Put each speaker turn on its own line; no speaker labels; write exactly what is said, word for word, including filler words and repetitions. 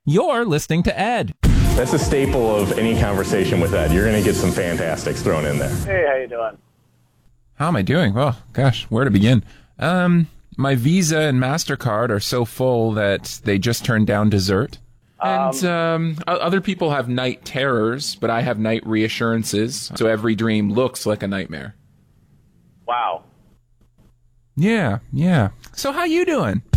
You're listening to Ed.
That's a staple of any conversation with Ed. You're going to get some fantastics thrown in there.
Hey, how you doing?
How am I doing? Well, gosh, where to begin? Um, my Visa and MasterCard are so full that they just turned down dessert. And um, other people have night terrors, but I have night reassurances. So every dream looks like a nightmare.
Wow.
Yeah, yeah. So how you doing?